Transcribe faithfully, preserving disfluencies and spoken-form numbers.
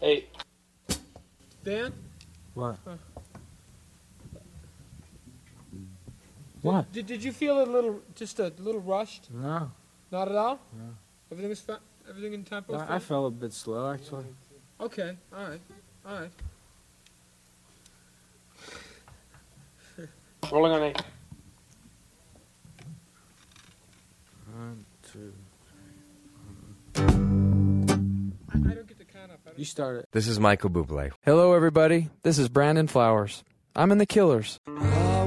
Hey. Dan? What? Uh, What? Did, did you feel a little, just a little rushed? No. Not at all? No. Everything was fine? Everything in tempo? I, I felt a bit slow, actually. Okay, all right, all right. Rolling on eight. One, two. I, I don't get the count up. I don't You started. This is Michael Bublé. Hello, everybody. This is Brandon Flowers. I'm in The Killers. Oh,